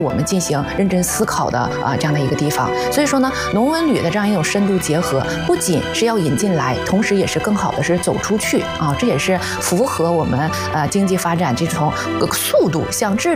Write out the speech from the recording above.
我们进行认真思考的这样的一个地方。所以说呢，农文旅的这样一种深度结合，不仅是要引进来，同时也是更好的是走出去啊，这也是符合我们经济发展这种速度向质